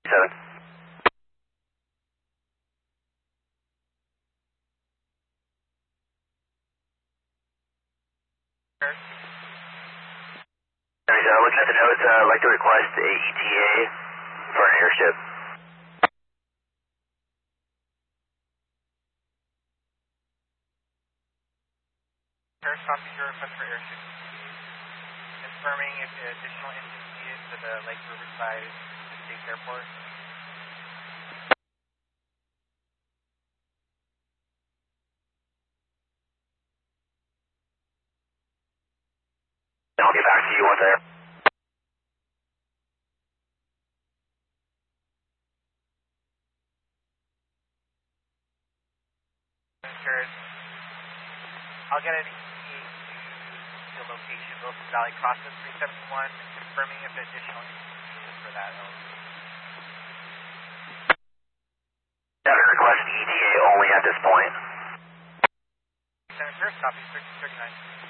7. Looking at the notes, I'd like to request a ETA for an airship. Paris copy your request for airship. Confirming if additional engines needed to the Lake Riverside State Airport. I'll get back to you once there. I'll get an ETA to the location, Wilson Valley Crossing 371, confirming if additional engines for that. Yeah, request ETA only at this point. First copy 39.